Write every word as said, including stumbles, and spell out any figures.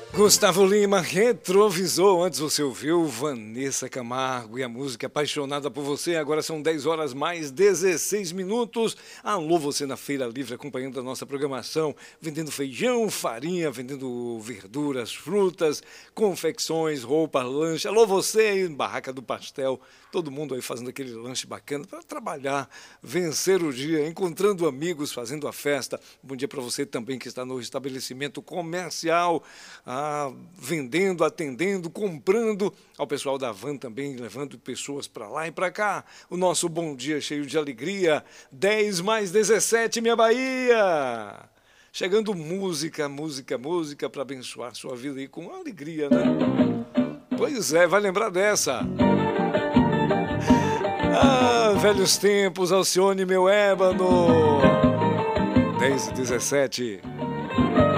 Gustavo Lima, Retrovisor. Antes você ouviu Vanessa Camargo e a música Apaixonada por Você. Agora são dez horas mais dezesseis minutos. Alô, você na Feira Livre acompanhando a nossa programação, vendendo feijão, farinha, vendendo verduras, frutas, confecções, roupa, lanche. Alô, você aí, Barraca do Pastel. Todo mundo aí fazendo aquele lanche bacana para trabalhar, vencer o dia, encontrando amigos, fazendo a festa. Bom dia para você também que está no estabelecimento comercial, ah, vendendo, atendendo, comprando. Ao pessoal da Van também, levando pessoas para lá e para cá. O nosso bom dia cheio de alegria. dez mais dezessete, minha Bahia! Chegando música, música, música para abençoar sua vida aí com alegria, né? Pois é, vai lembrar dessa. Ah, velhos tempos, Alcione, meu ébano. dez e dezessete.